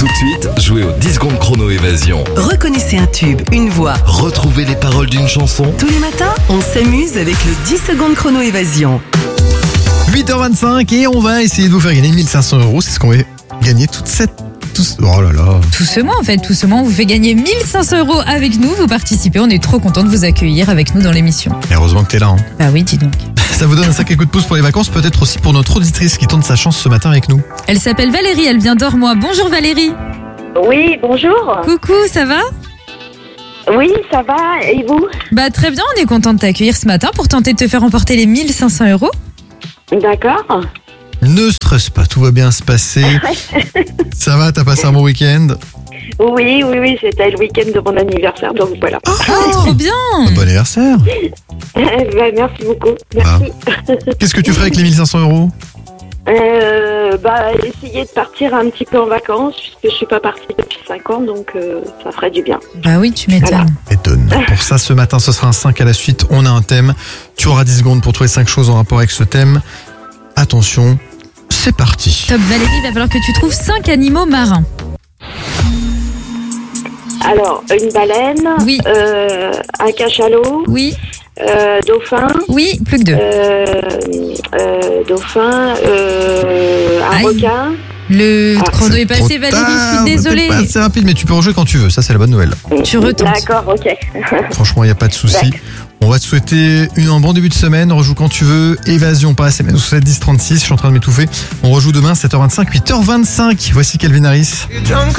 Tout de suite, jouez au 10 secondes chrono évasion. Reconnaissez un tube, une voix. Retrouvez les paroles d'une chanson. Tous les matins, on s'amuse avec le 10 secondes chrono évasion. 8h25 et on va essayer de vous faire gagner 1500 €. C'est ce qu'on va gagner Oh là là. Tout ce mois, on vous fait gagner 1500 € avec nous. Vous participez, on est trop content de vous accueillir avec nous dans l'émission. Et heureusement que t'es là. Bah oui, dis donc. Ça vous donne un sacré coup de pouce pour les vacances, peut-être aussi pour notre auditrice qui tente sa chance ce matin avec nous. Elle s'appelle Valérie, elle vient d'Ormois. Bonjour Valérie. Oui, bonjour. Coucou, ça va ? Oui, ça va, et vous? Bah très bien, on est content de t'accueillir ce matin pour tenter de te faire remporter les 1500 €. D'accord. Ne stresse pas, tout va bien se passer. Ça va, t'as passé un bon week-end? Oui, c'était le week-end de mon anniversaire, donc voilà. Ah, trop bien. Bon anniversaire. Merci beaucoup, merci. Qu'est-ce que tu ferais avec les 1500 €? Essayer de partir un petit peu en vacances, puisque je suis pas partie depuis 5 ans, donc ça ferait du bien. Bah oui, tu m'étonnes. Étonne. Pour ça, ce matin, ce sera un 5 à la suite. On a un thème. Tu auras 10 secondes pour trouver 5 choses en rapport avec ce thème. Attention, c'est parti. Top Valérie, il va falloir que tu trouves 5 animaux marins. Alors, une baleine, Oui. un cachalot, Oui, dauphin, oui, plus que 2. dauphin, un Aïe. requin. Le chrono est Trop passé Valérie, je tard, suis désolée. t'es pas assez rapide, mais tu peux rejouer quand tu veux. Ça, c'est la bonne nouvelle. Tu retentes. D'accord, ok. Franchement, il n'y a pas de souci. D'accord. On va te souhaiter un bon début de semaine. Rejoue quand tu veux. Évasion par SMS au 7 10 36. Je suis en train de m'étouffer. On rejoue demain 7h25, 8h25. Voici Calvin Harris.